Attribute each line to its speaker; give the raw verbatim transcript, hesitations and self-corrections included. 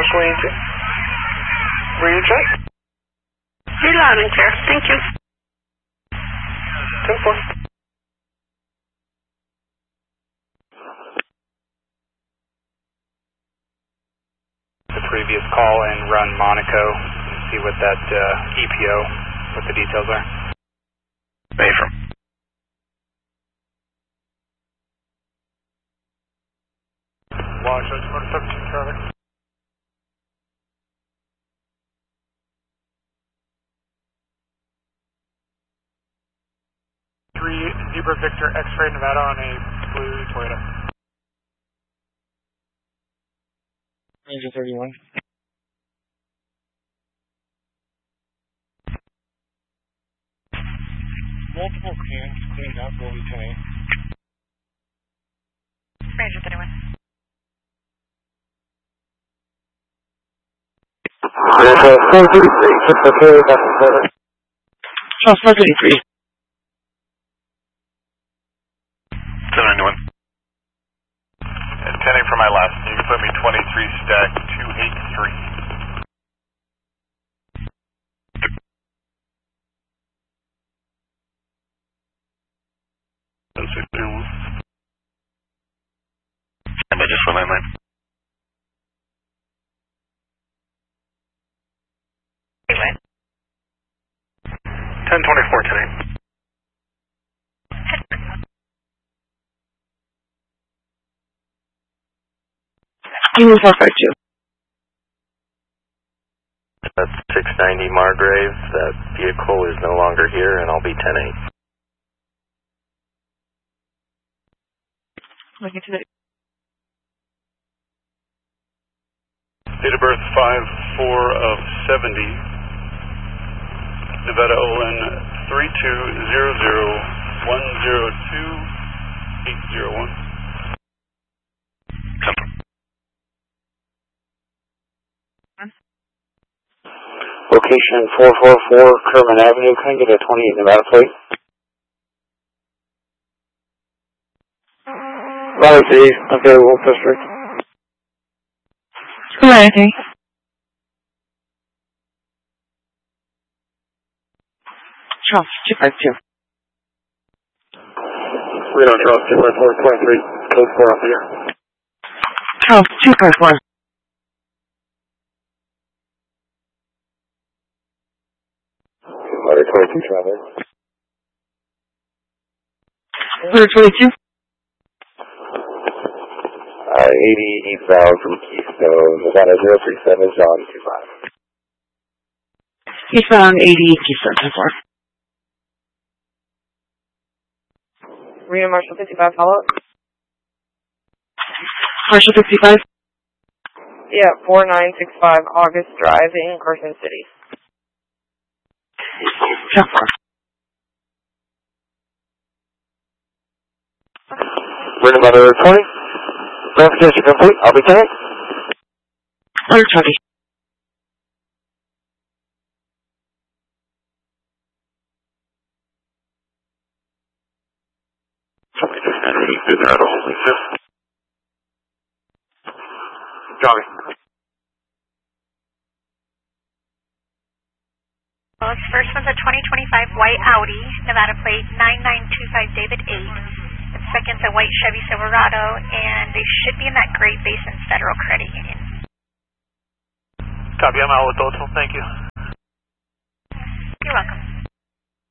Speaker 1: twenty-two. Were you check?
Speaker 2: You're loud and clear. Thank you.
Speaker 1: ten four.
Speaker 3: The previous call and run Monaco, see what that uh, E P O, what the details are.
Speaker 1: Mayfrom.
Speaker 3: Launch, seventeen traffic. Three Zebra Victor X-Ray Nevada on a blue Toyota.
Speaker 1: Ranger thirty-one. Multiple cans cleaned up, will be ten eight.
Speaker 4: Ranger thirty-one.
Speaker 1: Ranger four thirty-three, just okay, that's the Charles four thirty-three.
Speaker 3: seven ninety-one. And ten eight for my last, you can put me twenty-three stack two eighty-three. And I just for landline. ten twenty-four today.
Speaker 1: Email four five two.
Speaker 5: That's six ninety Margrave. That vehicle is no longer here, and I'll be ten eight.
Speaker 4: Looking to the
Speaker 3: Date of birth five four of seventy. Nevada O N three two zero zero one zero two eight zero one.
Speaker 1: Location four four four Kerman Avenue. Can I get a twenty-eight Nevada plate? Valley City, okay, Wolf District.
Speaker 4: Ready.
Speaker 1: Charles two five two.
Speaker 5: We don't Charles two five four twenty-three, code four off the air.
Speaker 1: Charles two five four.
Speaker 5: Letter twenty-two traffic.
Speaker 1: Letter twenty-two.
Speaker 5: Uh, eighty eastbound from Keystone, Nevada zero three seven, John two five.
Speaker 1: Eastbound eighty, Keystone two four.
Speaker 4: Reno Marshall fifty-five follow up.
Speaker 1: Marshall fifty-five.
Speaker 4: Yeah, four nine six five August Drive in Carson City.
Speaker 1: ten four.
Speaker 5: Reno Mother twenty. Verification complete. I'll be ten eight.
Speaker 1: Letter twenty.
Speaker 5: Somebody just got ready to do that only. Johnny.
Speaker 6: Well, this first one's a twenty twenty-five white Audi, Nevada plate nine nine two five David eight. The second's a white Chevy Silverado, and they should be in that Great Basin Federal Credit Union.
Speaker 3: Copy, I'm out with those. Thank you.
Speaker 6: You're welcome.